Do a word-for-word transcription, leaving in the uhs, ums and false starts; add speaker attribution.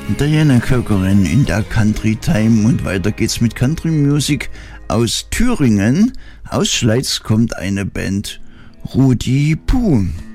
Speaker 1: Diana Köckerin in der Country Time und weiter geht's mit Country Music aus Thüringen. Aus Schleiz kommt eine Band, Rudi Puh.